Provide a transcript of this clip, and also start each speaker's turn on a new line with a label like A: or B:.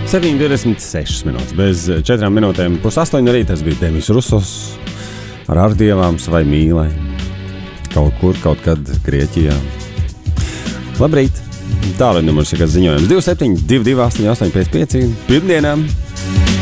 A: 7:26 minūtes. Bez 4 minūtēm 7:30 arī tas bija Demis Rusos ar Ardievām savai mīlai. Kaut kur, kaut kad Grieķijā. Labrīt! Tālruņa numurs ir ziņojums 27 228 855 pirmdienām.